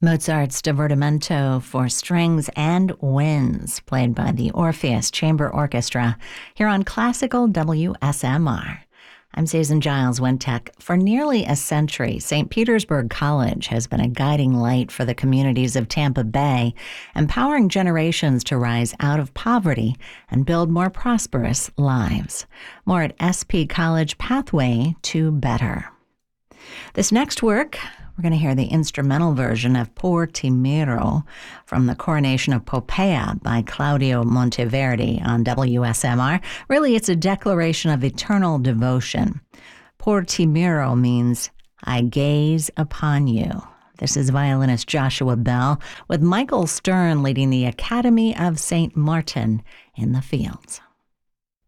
Mozart's Divertimento for strings and winds, played by the Orpheus Chamber Orchestra, here on Classical WSMR. I'm Susan Giles Wintech. For nearly a century, St. Petersburg College has been a guiding light for the communities of Tampa Bay, empowering generations to rise out of poverty and build more prosperous lives. More at SP College Pathway to Better. This next work, we're going to hear the instrumental version of Por Ti Miro from the Coronation of Poppea by Claudio Monteverdi on WSMR. Really, it's a declaration of eternal devotion. Por Ti Miro means, I gaze upon you. This is violinist Joshua Bell with Michael Stern leading the Academy of St. Martin in the Fields.